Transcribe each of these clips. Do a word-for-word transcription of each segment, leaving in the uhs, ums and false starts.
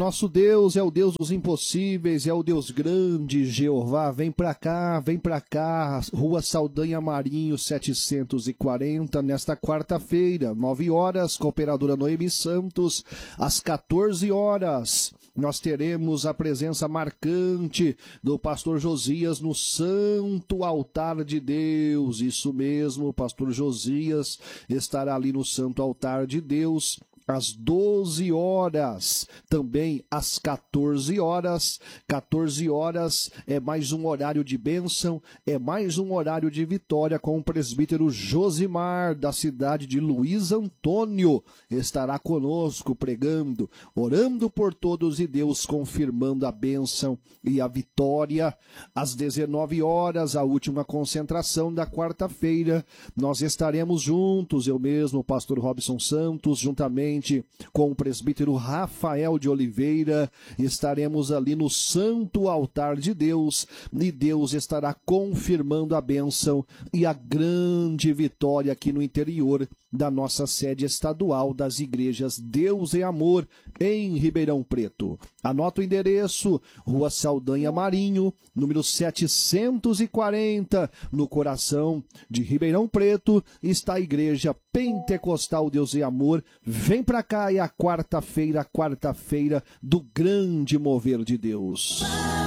nosso Deus é o Deus dos impossíveis, é o Deus grande, Jeová. Vem pra cá, vem pra cá, Rua Saldanha Marinho setecentos e quarenta, nesta quarta-feira, nove horas, Cooperadora Noemi Santos, às quatorze horas. Nós teremos a presença marcante do pastor Josias no Santo Altar de Deus. Isso mesmo, o pastor Josias estará ali no Santo Altar de Deus às doze horas, também às quatorze horas. quatorze horas é mais um horário de bênção, é mais um horário de vitória com o presbítero Josimar, da cidade de Luiz Antônio. Estará conosco pregando, orando por todos e Deus confirmando a bênção e a vitória. Às dezenove horas, a última concentração da quarta-feira, nós estaremos juntos, eu mesmo, o pastor Robson Santos, juntamente com o presbítero Rafael de Oliveira, estaremos ali no Santo Altar de Deus e Deus estará confirmando a bênção e a grande vitória aqui no interior da nossa sede estadual das igrejas Deus e Amor em Ribeirão Preto. Anota o endereço, Rua Saldanha Marinho, número setecentos e quarenta, no coração de Ribeirão Preto, está a Igreja Pentecostal Deus e Amor. Vem pra cá, é a quarta-feira, quarta-feira do grande mover de Deus.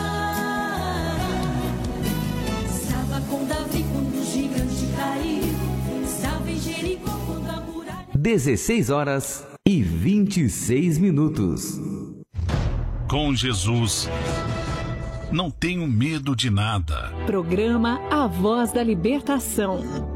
Estava com Davi quando o gigante caiu, estava em Jericó quando a muralha... dezesseis horas e vinte e seis minutos. Com Jesus, não tenho medo de nada. Programa A Voz da Libertação.